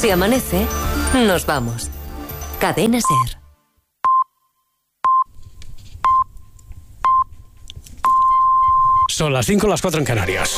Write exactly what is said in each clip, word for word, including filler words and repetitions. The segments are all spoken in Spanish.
Si amanece, nos vamos. Cadena SER. Son las cinco, las cuatro en Canarias.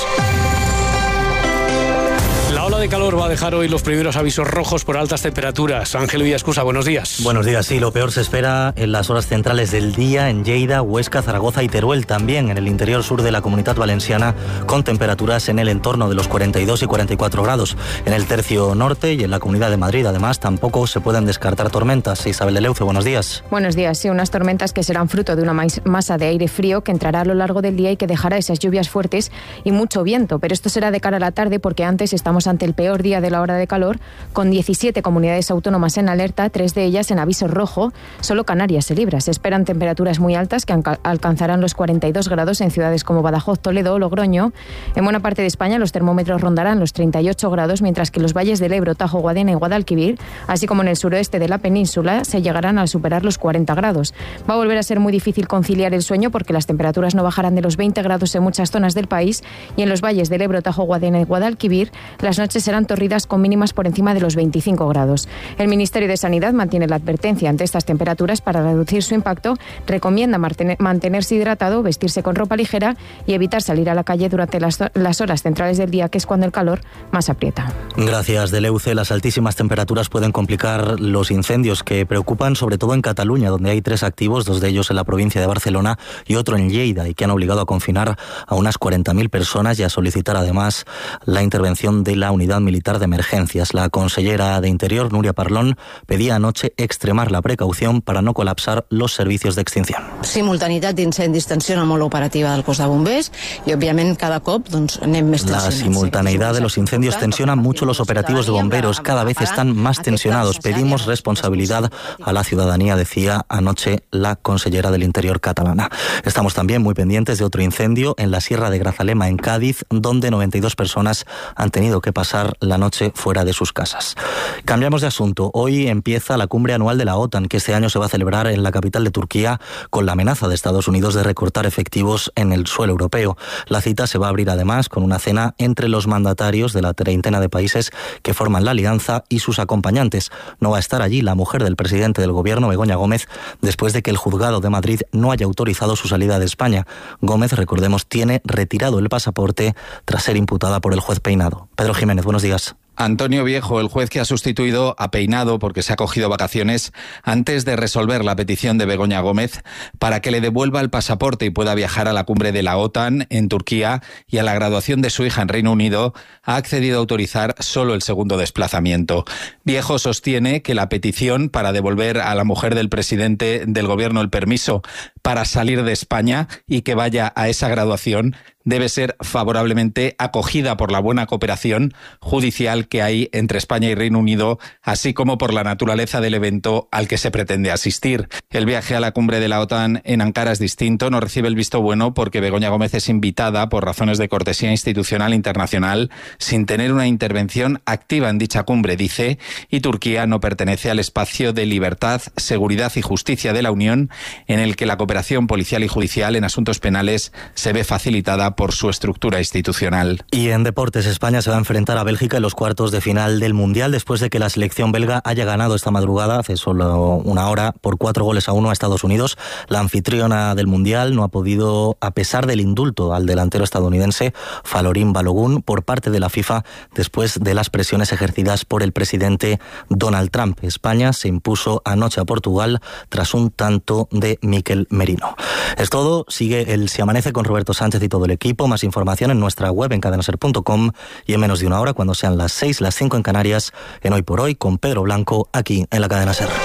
La ola de calor va a dejar hoy los primeros avisos rojos por altas temperaturas. Ángel Villascusa, buenos días. Buenos días, sí, lo peor se espera en las horas centrales del día en Lleida, Huesca, Zaragoza y Teruel, también en el interior sur de la Comunidad Valenciana, con temperaturas en el entorno de los cuarenta y dos y cuarenta y cuatro grados. En el tercio norte y en la Comunidad de Madrid, además, tampoco se pueden descartar tormentas. Isabel de Leuce, buenos días. Buenos días, sí, unas tormentas que serán fruto de una masa de aire frío que entrará a lo largo del día y que dejará esas lluvias fuertes y mucho viento, pero esto será de cara a la tarde porque antes estamos ante el peor día de la hora de calor, con diecisiete comunidades autónomas en alerta, tres de ellas en aviso rojo. Solo Canarias se libra. Se esperan temperaturas muy altas que alcanzarán los cuarenta y dos grados en ciudades como Badajoz, Toledo o Logroño. En buena parte de España los termómetros rondarán los treinta y ocho grados, mientras que los valles del Ebro, Tajo, Guadiana y Guadalquivir, así como en el suroeste de la península, se llegarán a superar los cuarenta grados. Va a volver a ser muy difícil conciliar el sueño porque las temperaturas no bajarán de los veinte grados en muchas zonas del país, y en los valles del Ebro, Tajo, Guadiana y Guadalquivir las noches serán torridas con mínimas por encima de los veinticinco grados. El Ministerio de Sanidad mantiene la advertencia ante estas temperaturas para reducir su impacto. Recomienda mantenerse hidratado, vestirse con ropa ligera y evitar salir a la calle durante las, las horas centrales del día, que es cuando el calor más aprieta. Gracias, Deleuce. Las altísimas temperaturas pueden complicar los incendios que preocupan sobre todo en Cataluña, donde hay tres activos, dos de ellos en la provincia de Barcelona y otro en Lleida, y que han obligado a confinar a unas cuarenta mil personas y a solicitar además la intervención de la Unidad Militar de Emergencias. La consellera de Interior, Núria Parlon, pedía anoche extremar la precaución para no colapsar los servicios de extinción. Simultaneïtat d'incendis tensiona molt operativa del cos de bombers i, òbviament, cada cop doncs, anem més tensionats. La simultaneidad de los incendios tensiona mucho los operativos de bomberos. Cada vez están más tensionados. Pedimos responsabilidad a la ciudadanía, decía anoche la consellera del Interior catalana. Estamos también muy pendientes de otro incendio en la Sierra de Grazalema, en Cádiz, donde noventa y dos personas han tenido que pasar la noche fuera de sus casas. Cambiamos de asunto. Hoy empieza la cumbre anual de la OTAN, que este año se va a celebrar en la capital de Turquía, con la amenaza de Estados Unidos de recortar efectivos en el suelo europeo. La cita se va a abrir además con una cena entre los mandatarios de la treintena de países que forman la alianza y sus acompañantes. No va a estar allí la mujer del presidente del gobierno, Begoña Gómez, después de que el juzgado de Madrid no haya autorizado su salida de España. Gómez, recordemos, tiene retirado el pasaporte tras ser imputada por el juez Peinado. Pedro Jiménez, buenos días. Antonio Viejo, el juez que ha sustituido a Peinado porque se ha cogido vacaciones antes de resolver la petición de Begoña Gómez para que le devuelva el pasaporte y pueda viajar a la cumbre de la OTAN en Turquía y a la graduación de su hija en Reino Unido, ha accedido a autorizar solo el segundo desplazamiento. Viejo sostiene que la petición para devolver a la mujer del presidente del gobierno el permiso para salir de España y que vaya a esa graduación debe ser favorablemente acogida por la buena cooperación judicial que hay entre España y Reino Unido, así como por la naturaleza del evento al que se pretende asistir. El viaje a la cumbre de la OTAN en Ankara es distinto, no recibe el visto bueno porque Begoña Gómez es invitada por razones de cortesía institucional internacional sin tener una intervención activa en dicha cumbre, dice, y Turquía no pertenece al espacio de libertad, seguridad y justicia de la Unión, en el que la cooperación policial y judicial en asuntos penales se ve facilitada por su estructura institucional. Y en deportes, España se va a enfrentar a Bélgica en los cuartos de final del Mundial después de que la selección belga haya ganado esta madrugada, hace solo una hora, por cuatro goles a uno a Estados Unidos. La anfitriona del Mundial no ha podido, a pesar del indulto al delantero estadounidense Falorín Balogun por parte de la FIFA después de las presiones ejercidas por el presidente Donald Trump. España se impuso anoche a Portugal tras un tanto de Mikel Merino. Es todo. Sigue el Si Amanece con Roberto Sánchez y todo el equipo. Más información en nuestra web en cadena ser punto com y en menos de una hora, cuando sean las seis, las cinco en Canarias, en Hoy por Hoy con Pedro Blanco, aquí en la Cadena Ser.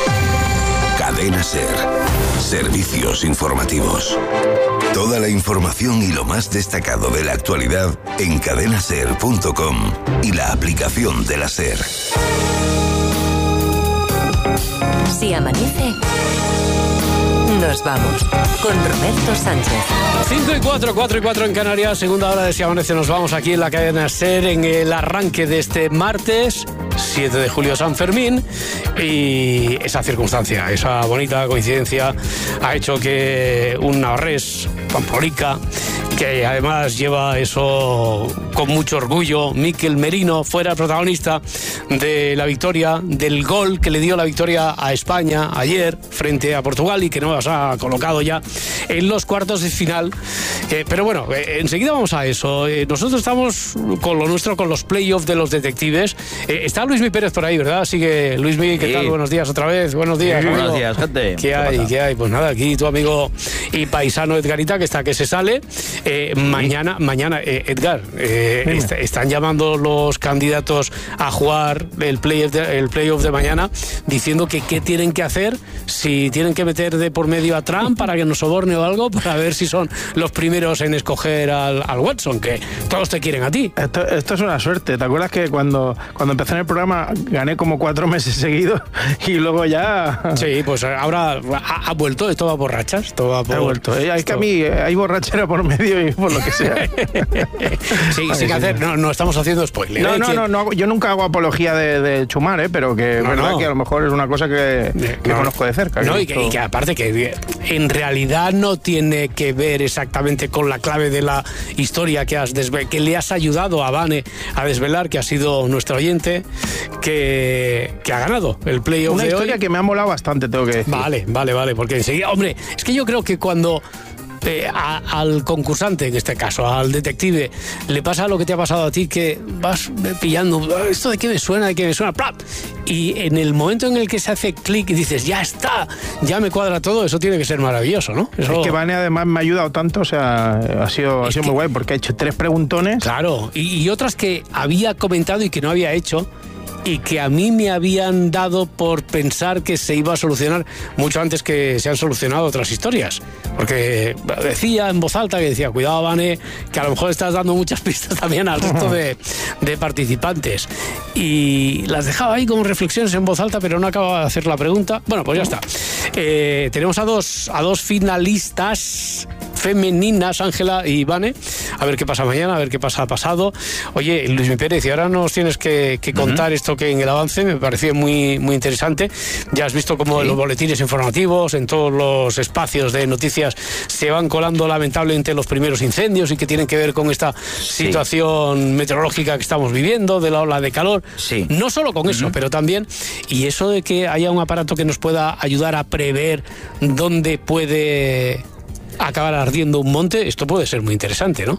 Cadena Ser. Servicios informativos. Toda la información y lo más destacado de la actualidad en cadena ser punto com y la aplicación de la Ser. Si amanece, nos vamos con Roberto Sánchez. cinco y cuatro, cuatro y cuatro en Canarias, segunda hora de Si Amanece, nos vamos aquí en la Cadena SER en el arranque de este martes siete de julio San Fermín, y esa circunstancia, esa bonita coincidencia ha hecho que un navarrés, Pamplónica, que además lleva eso con mucho orgullo, Mikel Merino, fuera el protagonista de la victoria, del gol que le dio la victoria a España ayer frente a Portugal y que nos ha colocado ya en los cuartos de final. Eh, pero bueno, eh, enseguida vamos a eso. Eh, nosotros estamos con lo nuestro, con los playoffs de los detectives. Eh, está Luismi Pérez por ahí, ¿verdad? Sigue Luismi, ¿qué sí. tal? Buenos días otra vez. Buenos días, sí, amigo. Buenos días, gente. ¿Qué hay? ¿Qué hay? Pues nada, aquí tu amigo y paisano Edgarita, que está que se sale. Eh, sí. Mañana, mañana, eh, Edgar, eh, est están llamando los candidatos a jugar el playoff de, el playoff de mañana, diciendo que qué tienen que hacer, si tienen que meter de por medio a Trump para que nos soborne o algo, para ver si son los primeros en escoger al, al Watson, que todos te quieren a ti. Esto, esto es una suerte. ¿Te acuerdas que cuando, cuando empecé en el programa gané como cuatro meses seguidos y luego ya... Sí, pues ahora ha, ha vuelto, esto va por rachas. Esto va por... Ha vuelto. Es que a mí hay borrachera por medio y por lo que sea. Sí, Ay, sin sí, hacer, no, no estamos haciendo spoiler. No, ¿eh? no, no, no, yo nunca hago apología de, de chumar, ¿eh? Pero que es no, verdad no. que a lo mejor es una cosa que, que no. conozco de cerca. No, y que, y que aparte que en realidad no tiene que ver exactamente con la clave de la historia que has desve que le has ayudado a Vane a desvelar, que ha sido nuestro oyente, que, que ha ganado el playoff de hoy. Una historia que me ha molado bastante, tengo que decir. Vale, vale, vale, porque enseguida, hombre, es que yo creo que cuando Eh, a, al concursante, en este caso, al detective, le pasa lo que te ha pasado a ti, que vas pillando, esto de qué me suena, de qué me suena, ¡plap! Y en el momento en el que se hace clic y dices, ya está, ya me cuadra todo, eso tiene que ser maravilloso, ¿no? Eso... Es que Vane además me ha ayudado tanto, o sea, ha sido, ha sido que... muy guay, porque ha hecho tres preguntones. Claro, y, y otras que había comentado y que no había hecho, y que a mí me habían dado por pensar que se iba a solucionar mucho antes que se han solucionado otras historias. Porque decía en voz alta, que decía, cuidado, Vane, que a lo mejor estás dando muchas pistas también al resto de, de participantes. Y las dejaba ahí como reflexiones en voz alta, pero no acababa de hacer la pregunta. Bueno, pues ya está. Eh, tenemos a dos, a dos finalistas femeninas, Ángela y Vane. A ver qué pasa mañana, a ver qué pasa pasado. Oye, Luis Pérez, y ahora nos tienes que, que contar uh-huh. esto que en el avance me pareció muy, muy interesante. Ya has visto cómo sí. los boletines informativos, en todos los espacios de noticias, se van colando lamentablemente los primeros incendios y que tienen que ver con esta sí. situación meteorológica que estamos viviendo, de la ola de calor. Sí. No solo con uh-huh. eso, pero también, y eso de que haya un aparato que nos pueda ayudar a prever dónde puede acabar ardiendo un monte, esto puede ser muy interesante, ¿no?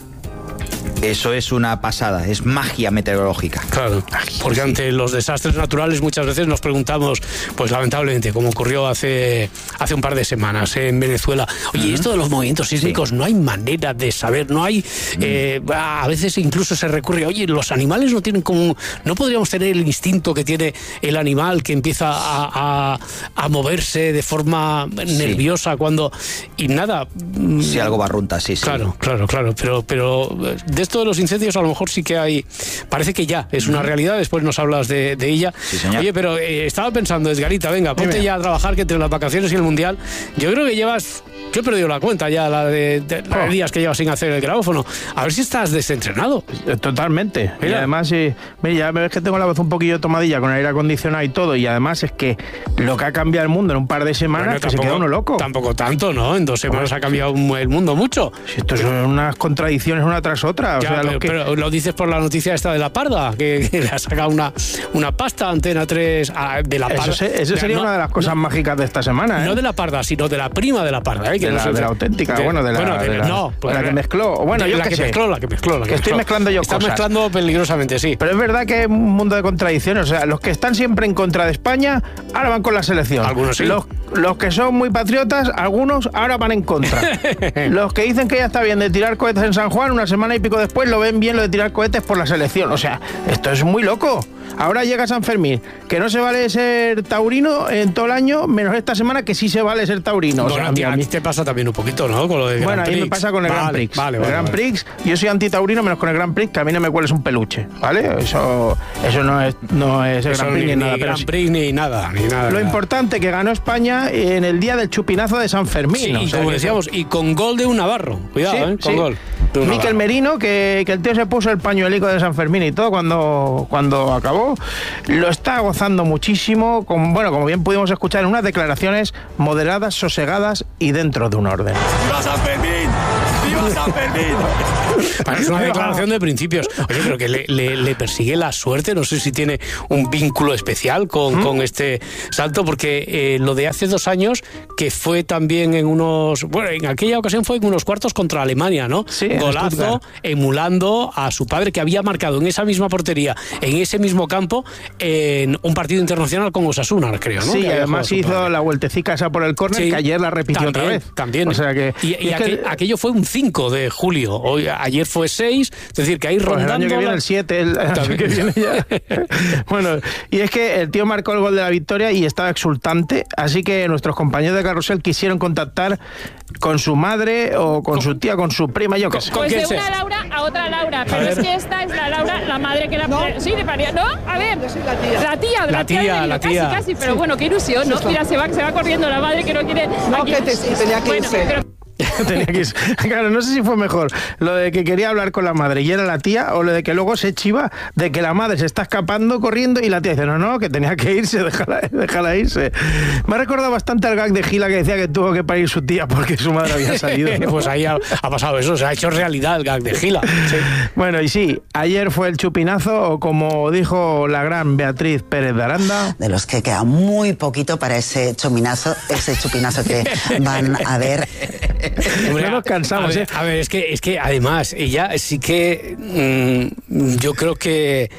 Eso es una pasada, es magia meteorológica. Claro, porque sí. ante los desastres naturales muchas veces nos preguntamos, pues lamentablemente, como ocurrió hace, hace un par de semanas en Venezuela, oye, uh-huh. esto de los movimientos sísmicos, sí. no hay manera de saber, no hay, uh-huh. eh, a veces incluso se recurre, oye, los animales no tienen como, no podríamos tener el instinto que tiene el animal que empieza a, a, a moverse de forma sí. nerviosa cuando, y nada. Si algo barrunta, sí, sí. Claro, claro, claro, pero, pero de esto de los incendios a lo mejor sí que hay, parece que ya es una realidad, después nos hablas de, de ella. Sí, señor. Oye, pero eh, estaba pensando, Edgarita, venga, ponte Dime. ya a trabajar, que entre las vacaciones y el Mundial, yo creo que llevas, yo he perdido la cuenta ya, la de, de, oh. de días que llevas sin hacer el grabófono, a ver si estás desentrenado. Totalmente. Mira. Y además, sí, mira, ya me ves que tengo la voz un poquillo tomadilla con el aire acondicionado y todo, y además es que lo que ha cambiado el mundo en un par de semanas, bueno, que tampoco, se queda uno loco. Tampoco tanto, ¿no? En dos semanas ha cambiado el mundo mucho. Si esto son unas contradicciones una tras otra. O ya, sea, pero, lo que... pero lo dices por la noticia esta de la Parda, que, que le ha sacado una, una pasta a Antena tres a, de la Parda. Eso, se, eso sería no, una de las cosas no, mágicas de esta semana, ¿eh? No de la Parda, sino de la prima de la Parda, ¿eh? Que de, no la, sé, de la auténtica, de, bueno, de la, bueno, de, de la, no, pues, de la que mezcló. Bueno, de, yo la que, que sé. mezcló, la que mezcló, la que, que mezcló. estoy mezclando yo Está cosas. Está mezclando peligrosamente, sí. Pero es verdad que es un mundo de contradicciones. O sea, los que están siempre en contra de España, ahora van con la selección. Algunos sí. Los, los que son muy patriotas, algunos ahora van en contra. Los que dicen que ya está bien de tirar cohetes en San Juan, una semana y pico después lo ven bien lo de tirar cohetes por la selección. O sea, esto es muy loco. Ahora llega San Fermín, que no se vale ser taurino en todo el año, menos esta semana que sí se vale ser taurino. Bueno, o sea, a, mí, a mí te pasa también un poquito, ¿no? Con lo de bueno, Grand a mí Prix. me pasa con el vale, Grand Prix. Vale, el vale, Grand vale. Prix, yo soy anti-taurino menos con el Grand Prix, que a mí no me cueles un peluche, ¿vale? Eso, eso no es, no es el eso Grand Prix ni, ni, ni nada. Grand pero Prix ni nada, ni nada. Lo nada. importante que ganó España en el día del chupinazo de San Fermín. Sí, ¿no? y o sea, como que decíamos, y con gol de un navarro. Cuidado, sí, ¿eh? Con sí. gol. Mikel Merino, que, que el tío se puso el pañuelico de San Fermín y todo cuando, cuando acabó, lo está gozando muchísimo, con, bueno, como bien pudimos escuchar en unas declaraciones moderadas, sosegadas y dentro de un orden. ¡Viva San Fermín! ¡Viva San Fermín! Bueno, es una declaración de principios. Oye, pero que le, le, le persigue la suerte, no sé si tiene un vínculo especial con, ¿Mm? con este salto, porque eh, lo de hace dos años, que fue también en unos, bueno, en aquella ocasión fue en unos cuartos contra Alemania, ¿no? Sí, golazo, emulando a su padre, que había marcado en esa misma portería, en ese mismo campo, en un partido internacional con Osasuna, creo, ¿no? Sí, que además hizo la vueltecica esa por el córner, sí, que ayer la repitió también, otra vez. También. O sea que, y y, y aquel, que... aquello fue un cinco de julio, hoy, ayer fue seis, es decir, que ahí pues rondando... el año que viene el siete, el año que viene ya. Bueno, y es que el tío marcó el gol de la victoria y estaba exultante, así que nuestros compañeros de Carrusel quisieron contactar con su madre o con su tía, con su prima, yo qué sé. Pues de una Laura a otra Laura, pero es que esta es la Laura, la madre que la... ¿No? Sí, de María, ¿no? A ver, la tía, la tía, la tía, de la tía. Casi, casi, pero sí. Bueno, qué ilusión, ¿no? Mira, se va, se va corriendo la madre que no quiere... No, aquí. Que te, tenía que irse. Bueno, pero... Tenía que ir. Claro, no sé si fue mejor lo de que quería hablar con la madre y era la tía, o lo de que luego se chiva de que la madre se está escapando corriendo y la tía dice, no, no, que tenía que irse, déjala, déjala irse. Me ha recordado bastante al gag de Gila que decía que tuvo que parir su tía porque su madre había salido, ¿no? Pues ahí ha, ha pasado eso, se ha hecho realidad el gag de Gila. Sí. Bueno, y sí, ayer fue el chupinazo, o como dijo la gran Beatriz Pérez de Aranda, de los que queda muy poquito para ese chupinazo, ese chupinazo que van a ver. Hombre, no nos cansamos, a ver, ¿eh? A ver, es que, es que además ella sí que mmm, yo creo que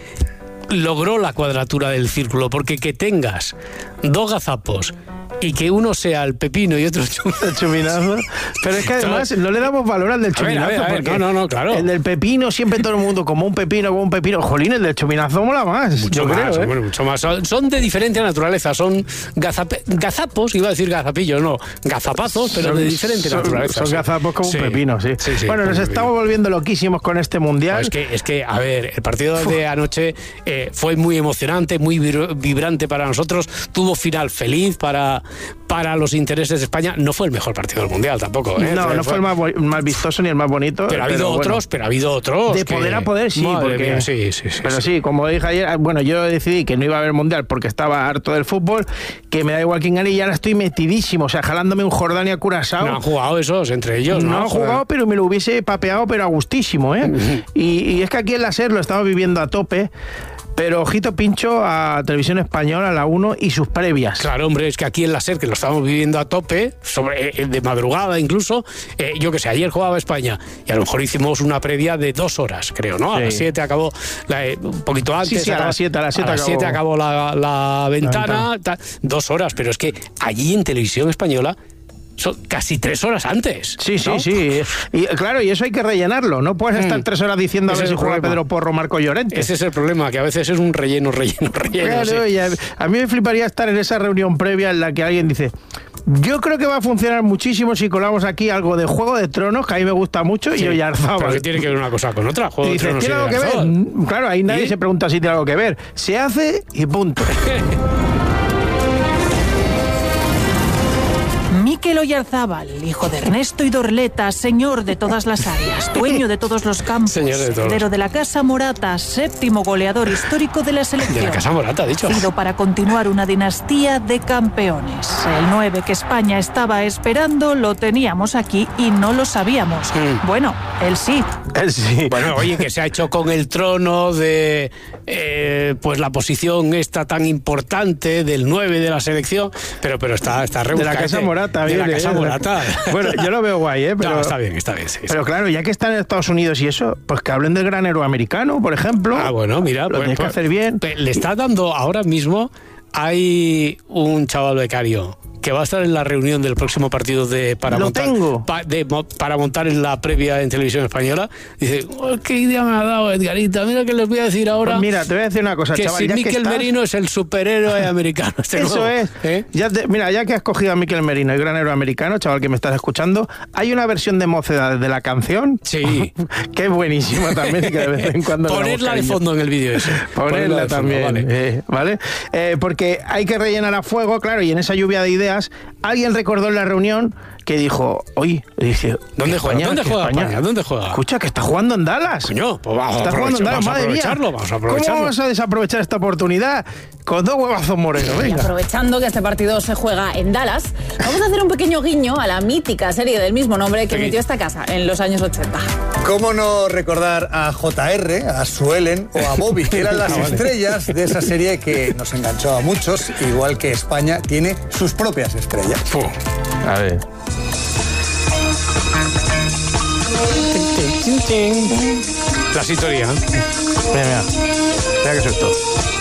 logró la cuadratura del círculo, porque que tengas dos gazapos y que uno sea el pepino y otro el chupinazo. Pero es que además no le damos valor al del chupinazo. A ver, a ver, a ver, porque no, no, no, claro. El del pepino, siempre todo el mundo como un pepino, como un pepino. Jolín, el del chupinazo mola más. Mucho yo más, creo, ¿eh? Bueno, mucho más. Son, son de diferente naturaleza, son gazape, gazapos, iba a decir gazapillos, no, gazapazos, pero son, de diferente son, naturaleza. Son sí. gazapos como sí. un pepino, sí. sí, sí bueno, nos estamos pepino. volviendo loquísimos con este mundial. No, es que, es que, a ver, el partido de anoche eh, fue muy emocionante, muy vibrante para nosotros, tuvo final feliz para, para los intereses de España. No fue el mejor partido del mundial tampoco, ¿eh? No, fue, no fue el más, más vistoso ni el más bonito. Pero ha habido pero otros, bueno, pero ha habido otros. De que... poder a poder, sí. Madre porque... mía, sí, sí, sí. Pero sí. sí, como dije ayer, bueno, yo decidí que no iba a haber mundial porque estaba harto del fútbol, que me da igual quién gane y ahora estoy metidísimo, o sea, jalándome un Jordania-Curazao. No han jugado esos entre ellos, ¿no? No han jugado, pero me lo hubiese papeado, pero a gustísimo, ¿eh? Uh-huh. y, y es que aquí en la SER lo estamos viviendo a tope. Pero ojito pincho a Televisión Española, la uno y sus previas. Claro, hombre, es que aquí en la SER, que lo estamos viviendo a tope, sobre eh, de madrugada incluso, eh, yo que sé, ayer jugaba España y a lo mejor hicimos una previa de dos horas, creo, ¿no? Sí. A las siete acabó, la, eh, un poquito antes. Sí, sí, a las siete, a las siete acabó. A las siete acabó la, la ventana, la ventana. Ta, dos horas, pero es que allí en Televisión Española son casi tres horas antes. Sí, sí, ¿no? sí. Y claro, y eso hay que rellenarlo. No puedes estar mm. tres horas diciendo a ver si juega Pedro Porro, Marco Llorente. Ese es el problema, que a veces es un relleno, relleno, relleno. Claro, sí. y a, a mí me fliparía estar en esa reunión previa en la que alguien dice: yo creo que va a funcionar muchísimo si colamos aquí algo de Juego de Tronos, que a mí me gusta mucho, sí, y Oyarzábal. Pero que tiene que ver una cosa con otra. Juego y dice, de Tronos ¿tiene algo que ver? Claro, ahí nadie ¿Y? se pregunta si tiene algo que ver. Se hace y punto. Mikel Oyarzábal, hijo de Ernesto y Dorleta, señor de todas las áreas, dueño de todos los campos, heredero de la Casa Morata, séptimo goleador histórico de la selección. De la Casa Morata, dicho. Nacido para continuar una dinastía de campeones. El nueve que España estaba esperando lo teníamos aquí y no lo sabíamos. Mm. Bueno, él sí. Él sí. Bueno, oye, que se ha hecho con el trono de eh, pues la posición esta tan importante del nueve de la selección, pero, pero está, está rebuscado. De la Casa Morata. De la Casa Morata. Bueno, yo lo veo guay, ¿eh? Pero, no, está bien, está bien, sí. Pero sí. claro, ya que están en Estados Unidos y eso, pues que hablen del granero americano, por ejemplo. Ah, bueno, mira. Lo pues, tienes pues, que hacer bien. Le está dando ahora mismo, hay un chaval becario que va a estar en la reunión del próximo partido de para lo montar tengo. Pa, de, para montar en la previa en Televisión Española. Dice, oh, qué idea me ha dado Edgarita, mira que les voy a decir ahora. Pues mira, te voy a decir una cosa, que chaval, si ya Mikel que estás... Merino es el superhéroe americano. Este Eso nuevo, es. ¿eh? Ya te, mira, ya que has cogido a Mikel Merino, el granero americano, chaval, que me estás escuchando, hay una versión de Mocedades de la canción. Sí. Que es buenísima también y que de vez en cuando ponerla de fondo en el vídeo ese. Ponerla, Ponerla también, fondo, vale. Eh, ¿vale? Eh, porque hay que rellenar a fuego, claro, y en esa lluvia de ideas alguien recordó en la reunión que dijo, oye, dice, ¿dónde juega? España, ¿Dónde juega España? España? ¿Dónde juega? Escucha, que está jugando en Dallas. Coño, pues vamos, está jugando en Dallas, vamos a madre mía. aprovecharlo, vamos a aprovecharlo. ¿Cómo vamos a desaprovechar esta oportunidad? Con dos huevazos morenos, Y venga. aprovechando que este partido se juega en Dallas, vamos a hacer un pequeño guiño a la mítica serie del mismo nombre que Sí. emitió esta casa en los años ochenta. ¿Cómo no recordar a J R, a Suelen o a Bobby, que eran las Ah, vale. estrellas de esa serie que nos enganchó a muchos, igual que España tiene sus propias estrellas? A ver. La sintonía. Mira, mira. Mira qué susto.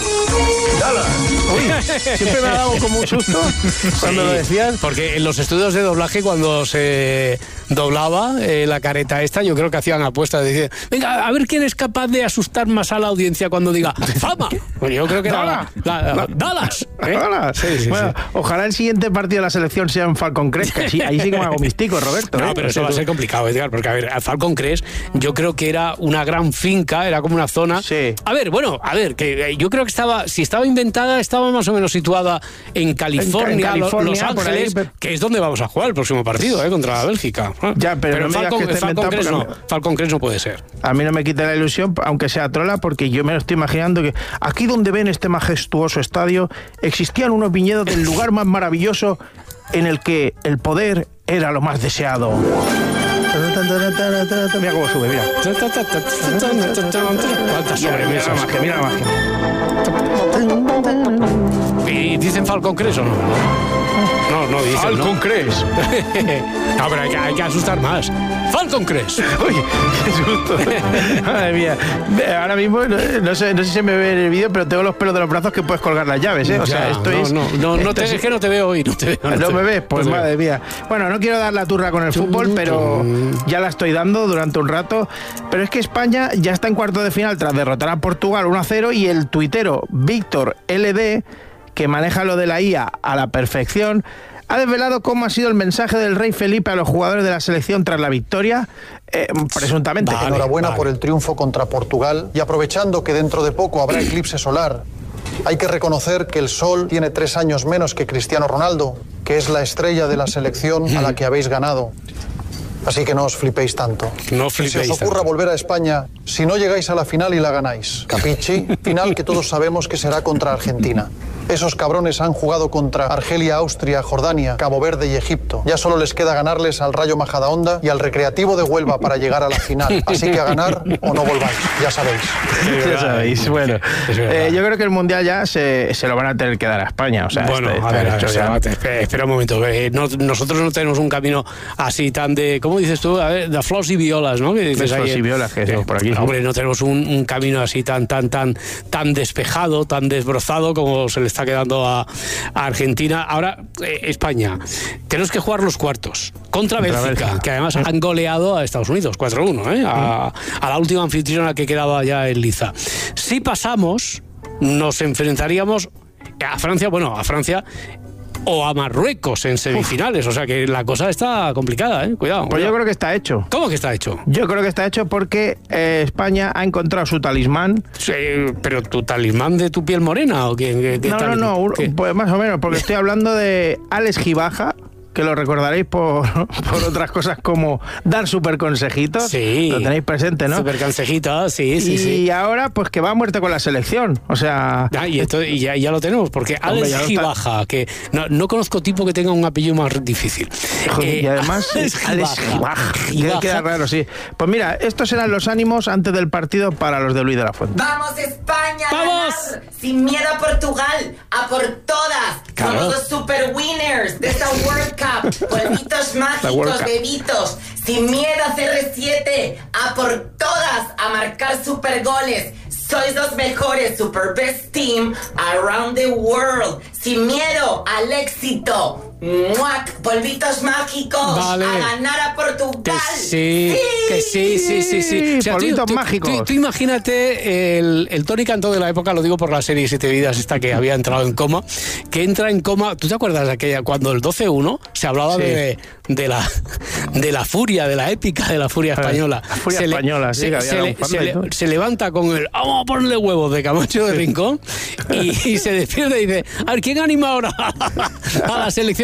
Uy, siempre me ha dado como un susto cuando Sí, lo decías. Porque en los estudios de doblaje, cuando se doblaba eh, la careta esta, yo creo que hacían apuestas. Decían, venga, a ver quién es capaz de asustar más a la audiencia cuando diga ¡Fama! Pues yo creo que era la, la- la- ¡Dallas! ¿eh? Dallas. Sí, sí, Bueno, sí. ojalá el siguiente partido de la selección sea en Falcon Crest, que sí, ahí sí que me hago místico, Roberto. No, ¿eh? pero eso va a ser complicado, Edgar, porque a ver, a Falcon Crest yo creo que era una gran finca, era como una zona. Sí. A ver, bueno, a ver, que eh, yo creo que estaba, si estaba inventada, estaba más o menos situada en California, En- en Lo- California, Los por ahí, Ángeles, pero- que es donde vamos a jugar el próximo partido, eh, contra la Bélgica. Ya, pero no me digas Falcon, que esté Falcon inventado Crest no, porque- Falcon Crest no puede ser. A mí no me quita la ilusión, aunque sea trola, porque yo me lo estoy imaginando que aquí donde ven este majestuoso estadio existían unos viñedos del lugar más maravilloso en el que el poder era lo más deseado. Mira cómo sube, mira. ¿Cuántas sobremesas? Mira la magia, mira la magia. ¿Y dicen Falcon Crest o no? No, no dicen. Falcon ¿no? Crest. No, pero hay que, hay que asustar más. Falcon Crest. Uy, qué susto. Madre mía. Ahora mismo, no, no sé, no sé si se me ve en el vídeo, pero tengo los pelos de los brazos que puedes colgar las llaves, ¿eh? O sea, Ya, esto no, es... no, no, no esto te, es- es que no te veo hoy, no te veo. ¿No te me veo. ves? Pues No te madre veo. mía. Bueno, no quiero dar la turra con el fútbol, pero ya la estoy dando durante un rato. Pero es que España ya está en cuarto de final tras derrotar a Portugal uno a cero y el tuitero Víctor L D, que maneja lo de la I A a la perfección, ha desvelado cómo ha sido el mensaje del rey Felipe a los jugadores de la selección tras la victoria, eh, presuntamente. Vale, Enhorabuena vale. por el triunfo contra Portugal y aprovechando que dentro de poco habrá eclipse solar, hay que reconocer que el Sol tiene tres años menos que Cristiano Ronaldo, que es la estrella de la selección a la que habéis ganado. Así que no os flipéis tanto. No Si flipéis os ocurra tanto. volver a España, si no llegáis a la final y la ganáis, capichi, final que todos sabemos que será contra Argentina. Esos cabrones han jugado contra Argelia, Austria, Jordania, Cabo Verde y Egipto. Ya solo les queda ganarles al Rayo Majadahonda y al Recreativo de Huelva para llegar a la final. Así que a ganar o no volváis, ya sabéis. Ya sabéis, bueno. Eh, yo creo que el Mundial ya se, se lo van a tener que dar a España. O sea, Bueno, este- a ver, este a ver, hecho ya. espera, espera, espera un momento. eh, no- nosotros no tenemos un camino así tan de, ¿cómo dices tú? A ver, de flors y violas, ¿no? Que dices De flors ahí, y violas, que decimos por aquí, sí. Hombre, no tenemos un, un camino así tan, tan, tan, tan despejado, tan desbrozado como se le está quedando a, a Argentina. Ahora, eh, España. Tenemos que jugar los cuartos contra, Contra Bélgica, Bélgica. que además han goleado a Estados Unidos, cuatro uno, ¿eh? A, a la última anfitriona que quedaba ya en liza. Si pasamos, nos enfrentaríamos a Francia, bueno, a Francia o a Marruecos en semifinales. O sea que la cosa está complicada, ¿eh? Cuidado. Pues cuidado. yo creo que está hecho. ¿Cómo que está hecho? Yo creo que está hecho porque eh, España ha encontrado su talismán. Sí, pero tu talismán de tu piel morena o qué, qué- qué No, tal? no, no, un- ¿Qué? pues más o menos, porque estoy hablando de Alex Gibaja, que lo recordaréis por, por otras cosas como dar super consejitos. Sí. Lo tenéis presente, ¿no? Super consejitos, sí, sí, y sí. ahora, pues que va a muerte con la selección. O sea. Ah, y, esto, y ya, ya lo tenemos, porque Hombre, Alex ya lo está- Gibaja, que no, no conozco tipo que tenga un apellido más difícil. Joder, Eh, y además, Alex Alex Gibaja. Gibaja. Gibaja. Queda raro, sí. Pues mira, estos eran los ánimos antes del partido para los de Luis de la Fuente. ¡Vamos España! a ¡Vamos! ganar! Sin miedo a Portugal, a por todas. Claro. Somos los super winners de esta World Cup. Polvitos La World mágicos, Cup. bebitos. Sin miedo a C R siete, a por todas, a marcar super goles. Sois los mejores super best team around the world. Sin miedo al éxito. ¡Muac! Polvitos mágicos. Vale. A ganar a Portugal. Que sí, que sí, sí, sí, sí. Sí, polvitos tú, mágicos. Tú, tú imagínate el, el Tony Cantó de la época, lo digo por la serie Siete Vidas, esta que había entrado en coma, que entra en coma. ¿Tú te acuerdas de aquella, cuando el doce uno se hablaba Sí. de, de, la, de la furia, de la épica de la furia española? La furia Se le- española, sí, se, que había se una le- bufanda se y le- todo. se levanta con el vamos a ponerle huevos de Camacho de Rincón y, y se despierta y dice, a ver, ¿quién anima ahora a la selección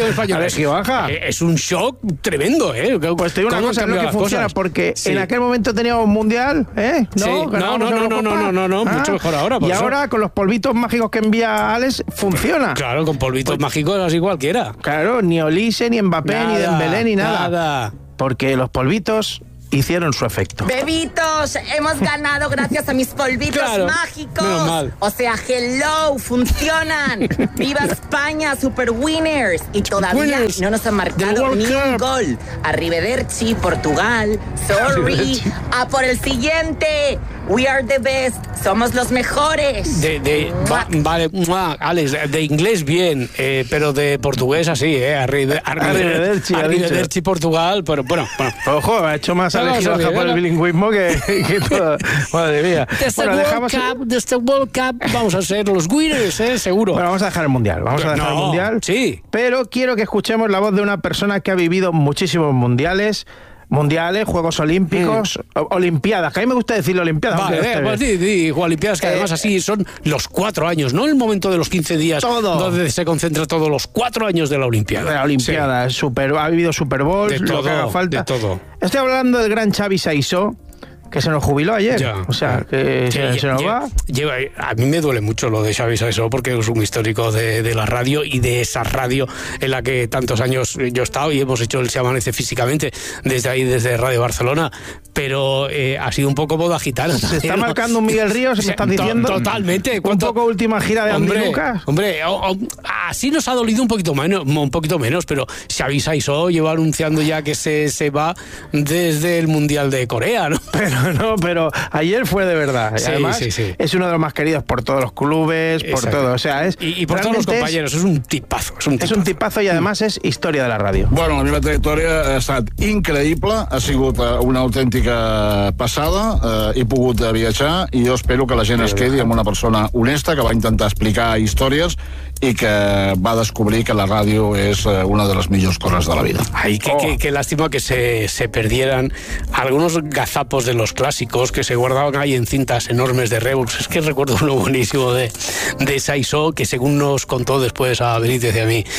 selección española. A ver, que baja. Es un shock tremendo, ¿eh? Pues te digo una cosa, no que funciona, porque sí. en aquel momento teníamos mundial, ¿eh? ¿No? Sí. No, no, no, no, no, no, no, ah. mucho mejor ahora. Y eso. ahora, con los polvitos mágicos que envía Alex, funciona. Claro, con polvitos pues, mágicos así cualquiera. Claro, ni Olise, ni Mbappé, nada, ni Dembélé, ni nada. Nada. Porque los polvitos hicieron su efecto. Bebitos, hemos ganado gracias a mis polvitos claro, mágicos. O sea, hello, funcionan. Viva España, super winners. Y todavía winners. no nos han marcado ni un gol. Arrivederci, Portugal. Sorry. A por el siguiente. We are the best. Somos los mejores. De, de, va, vale, Alex, de inglés bien, eh, pero de portugués así, ¿eh? Arrive, arrivederci, arrivederci Portugal, pero bueno, bueno. Ojo, ha hecho más alegría por el bilingüismo que, que todo. Madre mía. Desde bueno, dejamos Cup, desde World Cup vamos a ser los winners, ¿eh? Seguro. Bueno, vamos a dejar el Mundial. Vamos pero a dejar no, el Mundial. Sí. Pero quiero que escuchemos la voz de una persona que ha vivido muchísimos mundiales. Mundiales, Juegos Olímpicos, mm. Olimpiadas, que a mí me gusta decirlo Olimpiadas. Vale, eh, pues sí, sí, Olimpiadas, que eh, además así son los cuatro años, no el momento de los quince días todo. donde se concentra todos los cuatro años de la Olimpiada. De la Olimpiada, sí. super, ha vivido Super Bowl, de lo todo, que haga falta. De todo. Estoy hablando del gran Xavi Saissó, que se nos jubiló ayer. Ya. O sea, que sí, se, se nos lleva, va. Lleva, a mí me duele mucho lo de Xavi Saissó porque es un histórico de, de la radio y de esa radio en la que tantos años yo he estado y hemos hecho el Se Amanece físicamente desde ahí, desde Radio Barcelona. Pero eh, ha sido un poco boda gitana. Se está marcando un Miguel Ríos, me estás diciendo. Totalmente. Un poco última gira de Andy Lucas. Hombre, o, o, así nos ha dolido un poquito menos, un poquito menos, pero Xavi Saissó lleva anunciando ya que se, se va desde el Mundial de Corea, ¿no? Pero no, pero ayer fue de verdad. Sí, además, sí, sí. es uno de los más queridos por todos los clubes, por Exacto. todo. O sea, es, y, y por todos los compañeros, es, es un tipazo. És un tipazo, és un tipazo i, además, és història de la ràdio. Bueno, la meva trajectòria ha estat increïble, ha sigut una autèntica passada, eh, he pogut viatjar i jo espero que la gent es quedi amb una persona honesta que va intentar explicar històries y que va a descubrir que la radio es una de las mejores cosas de la vida. Ay, qué, oh. qué, qué lástima que se, se perdieran algunos gazapos de los clásicos que se guardaban ahí en cintas enormes de Revox. Es que recuerdo uno buenísimo de, de Saissó, que según nos contó después a Benítez y a mí,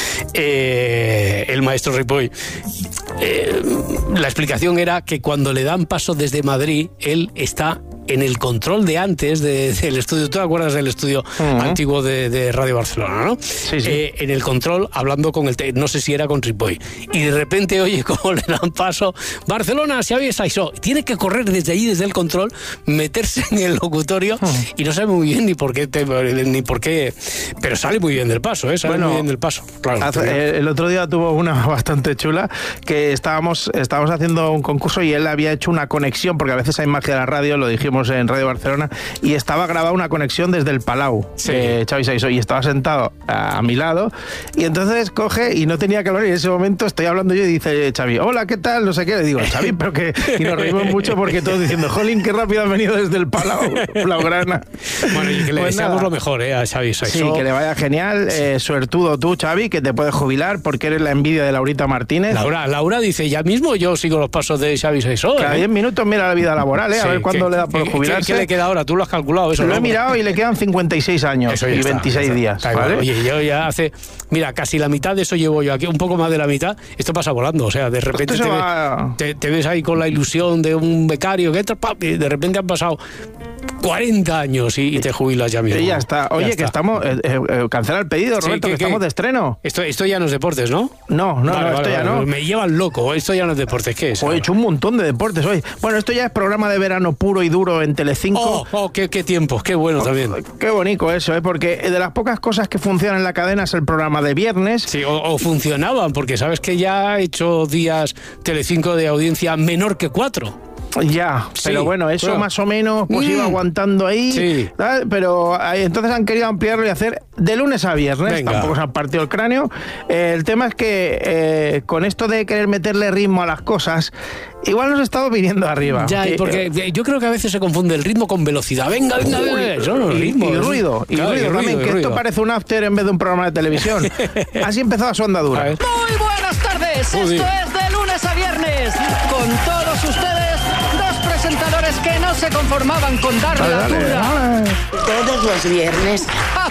eh, el maestro Ripoll, eh, la explicación era que cuando le dan paso desde Madrid, él está en el control de antes de, del estudio. ¿Tú te acuerdas del estudio uh-huh. antiguo de, de Radio Barcelona, no? Sí, sí. Eh, en el control, hablando con el... Te- no sé si era con Ripoll. Y de repente, oye, como le dan paso, Barcelona, Xavi Saissó. Tiene que correr desde allí, desde el control, meterse en el locutorio uh-huh. y no sabe muy bien ni por qué, te, ni por qué... Pero sale muy bien del paso, ¿eh? Sale bueno, muy bien del paso. Claro. Hace, el otro día tuvo una bastante chula, que estábamos, estábamos haciendo un concurso y él había hecho una conexión, porque a veces hay magia de la radio, lo dijimos en Radio Barcelona, y estaba grabada una conexión desde el Palau sí. de Xavi Saissó, y estaba sentado a, a mi lado, y entonces coge y no tenía que hablar, y en ese momento estoy hablando yo y dice Xavi, hola, ¿qué tal? No sé qué, le digo, Xavi, pero que... Y nos reímos mucho porque todos diciendo, jolín, qué rápido han venido desde el Palau, Blaugrana. Bueno, y que le pues deseamos nada. Lo mejor, ¿eh? A Xavi Saissó. Sí, que le vaya genial, eh, suertudo tú, Xavi, que te puedes jubilar porque eres la envidia de Laurita Martínez. Laura, Laura dice, ya mismo yo sigo los pasos de Xavi Saissó. Cada diez ¿eh? minutos mira la vida laboral, ¿eh? A sí, ver cuándo le da por jubilarse. ¿Qué, ¿Qué le queda ahora? ¿Tú lo has calculado eso? Lo ¿no? he mirado y le quedan cincuenta y seis años y está, veintiséis está, días. Está ¿vale? Oye, yo ya hace... Mira, casi la mitad de eso llevo yo aquí, un poco más de la mitad. Esto pasa volando, o sea, de repente te, va... ve, te, te ves ahí con la ilusión de un becario que entra, y de repente han pasado cuarenta años y, y te jubilas ya mismo. Y ya está. Oye, ya que está. estamos... Eh, eh, cancela el pedido, Roberto, sí, que, que estamos de estreno. Esto, esto ya no es deportes, ¿no? No, no, vale, no, vale, esto vale, ya no. Me llevan loco, esto ya no es deportes, ¿qué es? He hecho un montón de deportes hoy. Bueno, esto ya es programa de verano puro y duro en Telecinco. Oh, oh qué, qué tiempos, qué bueno oh, también. Qué bonito eso, ¿eh? Porque de las pocas cosas que funcionan en la cadena es el programa de viernes. Sí, o, o funcionaban, porque sabes que ya ha hecho días Telecinco de audiencia menor que cuatro. Ya, sí, pero bueno, eso pero... más o menos pues mm. iba aguantando ahí, sí. ¿sabes? Pero ahí, entonces han querido ampliarlo y hacer de lunes a viernes. Venga. Tampoco se han partido el cráneo. Eh, el tema es que eh, con esto de querer meterle ritmo a las cosas, igual nos estamos viniendo arriba. Ya, que, porque eh, yo creo que a veces se confunde el ritmo con velocidad. Venga, venga, venga. Eso no es ritmo. Y, y ruido, y, claro, ruido, y ruido también, y que ruido. Esto parece un after en vez de un programa de televisión. Así empezaba su andadura. Muy buenas tardes, Uy. esto es de lunes a viernes, con todos ustedes, dos presentadores que no se conformaban con dar dale, la dale, turra. Todos los viernes. A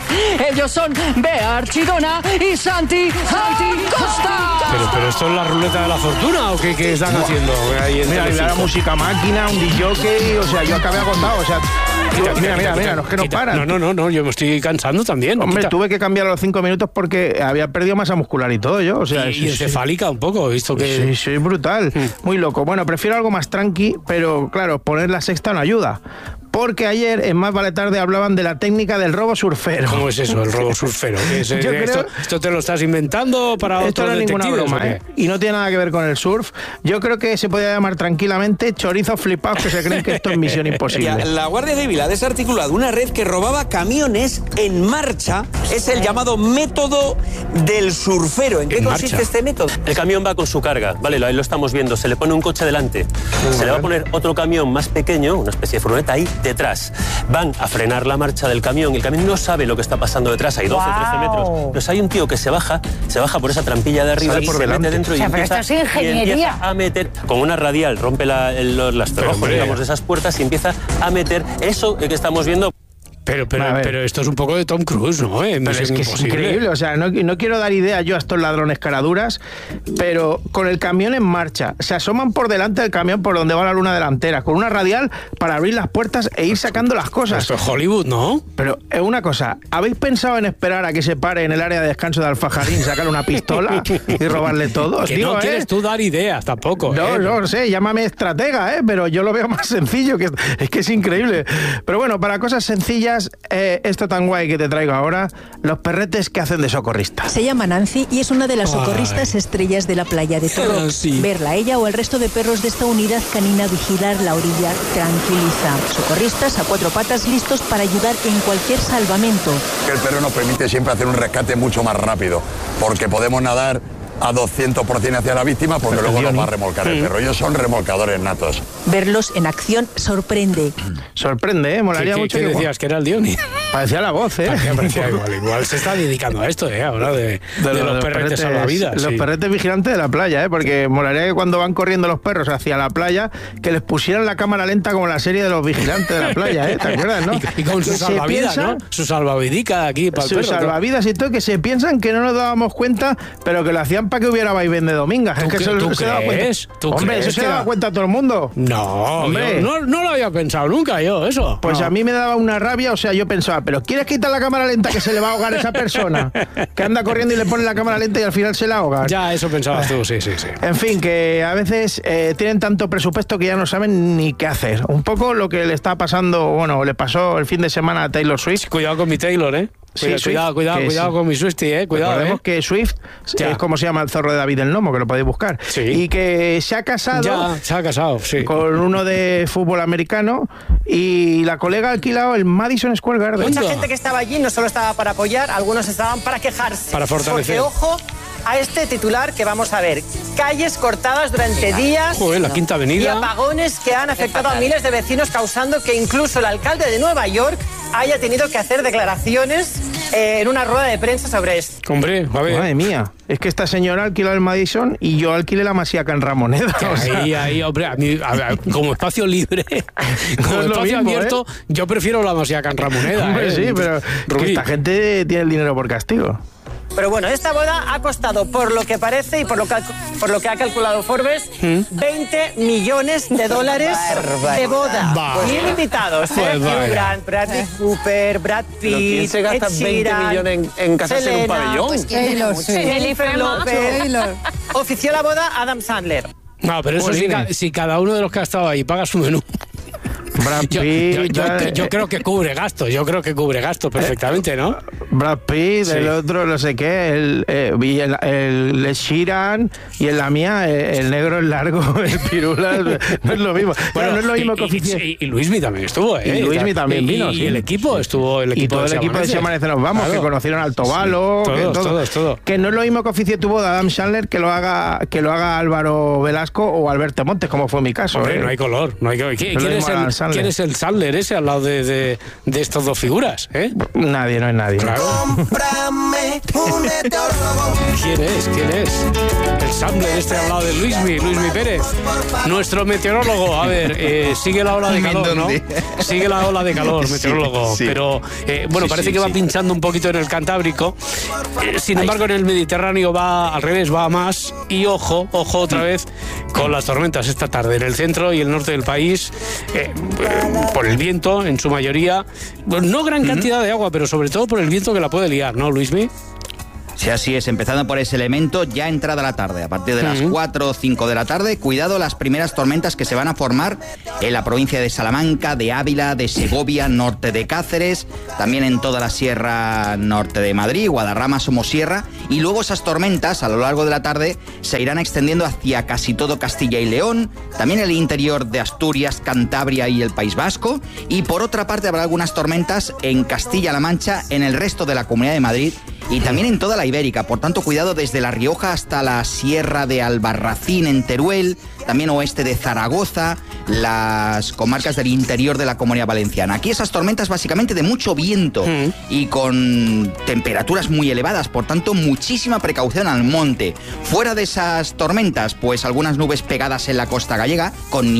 Ellos son Bea Archidona y Santi, Santi Costa. Pero, pero esto es la ruleta de la fortuna, ¿o qué, qué están haciendo? Ahí en mira, mira la música máquina, un D J, o sea, yo acabé agotado, o sea... Quita, mira, mira, mira, no es que no paran. No, no, no, no, yo me estoy cansando también. Hombre, quita. tuve que cambiar a los cinco minutos porque había perdido masa muscular y todo yo. O sea, y, sí, y encefálica sí. un poco, he visto que... Sí, sí, brutal, mm. muy loco. Bueno, prefiero algo más tranqui, pero claro, poner la sexta no ayuda. Porque ayer en Más Vale Tarde hablaban de la técnica del robo surfero. ¿Cómo es eso, el robo surfero? ¿Qué es, Yo esto, creo, ¿Esto te lo estás inventando para esto otros no es ninguna broma, ¿eh? Y no tiene nada que ver con el surf. Yo creo que se podría llamar tranquilamente chorizos flipados que se creen que esto es misión imposible. La Guardia Civil ha desarticulado una red que robaba camiones en marcha. Es el llamado método del surfero. ¿En qué en consiste marcha. este método? El camión va con su carga, vale, ahí lo estamos viendo. Se le pone un coche delante, sí, se le va a poner otro camión más pequeño, una especie de furgoneta ahí detrás. Van a frenar la marcha del camión. El camión no sabe lo que está pasando detrás. Hay doce, wow. trece metros. Entonces hay un tío que se baja, se baja por esa trampilla de arriba y se delante. mete dentro. O sea, y, empieza, pero esto es ingeniería. y empieza a meter, con una radial, rompe la, el, las cerrojos, digamos, de esas puertas y empieza a meter eso que estamos viendo. Pero, pero, pero esto es un poco de Tom Cruise, ¿no? Eh, pero es que es increíble, o sea, no, no quiero dar idea yo a estos ladrones caraduras, pero con el camión en marcha, se asoman por delante del camión por donde va la luna delantera, con una radial para abrir las puertas e ir sacando las cosas. Esto es Hollywood, ¿no? Pero es una cosa, ¿habéis pensado en esperar a que se pare en el área de descanso de Alfajarín, sacar una pistola y robarle todo? Que Digo, no ¿eh? quieres tú dar ideas tampoco. No, ¿eh? no, no sé, llámame estratega, ¿eh? Pero yo lo veo más sencillo, que es que es increíble. Pero bueno, para cosas sencillas, eh, esto tan guay que te traigo ahora, los perretes que hacen de socorrista. Se llama Nancy y es una de las socorristas Ay. estrellas de la playa de Torrox. Sí. Verla a ella o el resto de perros de esta unidad canina vigilar la orilla tranquiliza. Socorristas a cuatro patas listos para ayudar en cualquier salvamento. El perro nos permite siempre hacer un rescate mucho más rápido, porque podemos nadar a doscientos por ciento hacia la víctima porque luego nos va a remolcar el perro. Ellos son remolcadores natos. Verlos en acción sorprende. Sorprende, ¿eh? Molaría ¿Qué, mucho. ¿Qué que decías? ¿Que era el Dioni? Parecía la voz, ¿eh? Parecía, parecía igual, igual se está dedicando a esto, ¿eh? Ahora de, de, de, de los, los perretes salvavidas. Los sí. perretes vigilantes de la playa, ¿eh? Porque molaría que cuando van corriendo los perros hacia la playa, que les pusieran la cámara lenta como la serie de los vigilantes de la playa, ¿eh? ¿Te acuerdas, no? Y, y con su salvavidas, ¿no? Su salvavidica aquí para el Su perro. Su salvavidas y todo, que se piensan que no nos dábamos cuenta, pero que lo hacían para que hubiera vaivén de domingas. Es que eso ¿tú se daba cuenta. ¿Tú Hombre, crees eso se daba cuenta todo el mundo. No, hombre. No, no lo había pensado nunca yo, eso. Pues no. a mí me daba una rabia, o sea, yo pensaba, pero ¿quieres quitar la cámara lenta que se le va a ahogar a esa persona? Que anda corriendo y le pone la cámara lenta y al final se la ahoga. Ya, eso pensabas tú, sí, sí, sí. En fin, que a veces eh, tienen tanto presupuesto que ya no saben ni qué hacer. Un poco lo que le está pasando, bueno, le pasó el fin de semana a Taylor Swift. Cuidado con mi Taylor, ¿eh? Sí, cuidado, Swift, cuidado, cuidado, cuidado sí. con mi Swiftie, eh, cuidado. Recordemos eh. que Swift ya. es como se llama el zorro de David el Nomo, que lo podéis buscar. Sí. Y que se ha casado. Ya, se ha casado, sí. Con uno de fútbol americano y la colega ha alquilado el Madison Square Garden. Mucha gente que estaba allí no solo estaba para apoyar, algunos estaban para quejarse. Para fortalecer. Porque, ojo a este titular que vamos a ver. Calles cortadas durante días. Joder, la Quinta Avenida. Y apagones que han afectado a miles de vecinos, causando que incluso el alcalde de Nueva York haya tenido que hacer declaraciones eh, en una rueda de prensa sobre esto. Hombre, a ver. Madre mía, es que esta señora alquiló el Madison y yo alquilé la Masía Can Ramoneda. O sea, ahí, ahí, hombre, a mí, a ver, como espacio libre, como no espacio mismo, abierto, ¿eh? yo prefiero la Masía Can Ramoneda. Hombre, ¿eh? sí, pero que esta gente tiene el dinero por castigo. Pero bueno, esta boda ha costado, por lo que parece y por lo que, por lo que ha calculado Forbes, ¿Mm? veinte millones de dólares Barba. de boda. Bah. Mil invitados. Pues Hugh Grant, Bradley Cooper, Brad Pitt, ¿Quién se gasta veinte millones en, en casarse en un pabellón? Pues Taylor, sí. Jennifer López. Ofició la boda Adam Sandler. No, pero eso sí, si cada uno de los que ha estado ahí paga su menú. Brad Pitt, yo, yo, yo, yo, yo creo que cubre gastos, yo creo que cubre gastos perfectamente, ¿no? Brad Pitt, sí. El otro no sé qué, el, eh, el, el, el Sheeran y en la mía el, el negro, el largo, el pirula, no es lo mismo. Bueno, no es lo mismo que oficial. Y, y Luismi también estuvo, ¿eh? Y Luismi también vino, y, sí. Y el equipo estuvo, el equipo y todo el equipo de Si Amanece Nos Vamos, claro. Que conocieron al Tobalo, sí, todos, que todo. todos, todos. Que no es lo mismo que oficie tu boda Adam Sandler que lo haga que lo haga Álvaro Velasco o Alberto Montes, como fue mi caso. Hombre, ¿eh? no hay color, no hay color. ¿Quién, no ¿quién es el, Sandler. ¿Quién es el Sandler ese al lado de, de, de estas dos figuras? ¿eh? Nadie, no es nadie. Claro. ¿Quién es? ¿Quién es? El Sandler este al lado de Luismi, Luismi Pérez. Nuestro meteorólogo. A ver, eh, sigue la ola de calor, ¿no? Sigue la ola de calor, meteorólogo. Sí, sí. Pero, eh, bueno, sí, parece sí, que va sí. pinchando un poquito en el Cantábrico. Eh, sin embargo, en el Mediterráneo va al revés, va a más. Y ojo, ojo otra vez con las tormentas esta tarde en el centro y el norte del país, eh, eh, por el viento en su mayoría. Bueno, no gran cantidad uh-huh. de agua, pero sobre todo por el viento que la puede liar, ¿no, Luismi? Sí, así es, empezando por ese elemento, ya entrada la tarde, a partir de las uh-huh. cuatro o cinco de la tarde, cuidado las primeras tormentas que se van a formar en la provincia de Salamanca, de Ávila, de Segovia, norte de Cáceres, también en toda la sierra norte de Madrid, Guadarrama, Somosierra, y luego esas tormentas a lo largo de la tarde se irán extendiendo hacia casi todo Castilla y León, también el interior de Asturias, Cantabria y el País Vasco, y por otra parte habrá algunas tormentas en Castilla-La Mancha, en el resto de la Comunidad de Madrid, y también en toda la Ibérica. Por tanto, cuidado desde La Rioja hasta la Sierra de Albarracín en Teruel, también oeste de Zaragoza, las comarcas del interior de la Comunidad Valenciana. Aquí esas tormentas básicamente de mucho viento mm. y con temperaturas muy elevadas, por tanto muchísima precaución al monte. Fuera de esas tormentas, pues algunas nubes pegadas en la costa gallega con